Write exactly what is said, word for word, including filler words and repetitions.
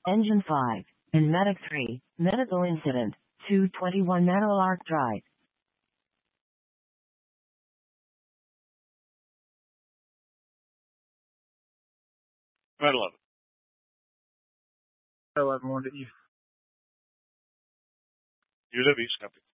Engine five. In Medic three. Medical incident. two twenty-one Meadowlark Drive. nine eleven. eleven, one to East. U W East Company.